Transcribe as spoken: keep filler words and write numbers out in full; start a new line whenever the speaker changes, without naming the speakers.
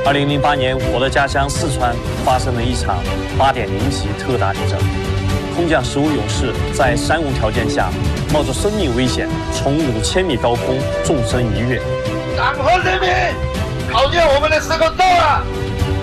二零零八年，我的家乡四川发生了一场八点零级特大地震，空降十五勇士在山无条件下，冒着生命危险，从五千米高空纵身一跃。
党和人民考验我们的时候到了。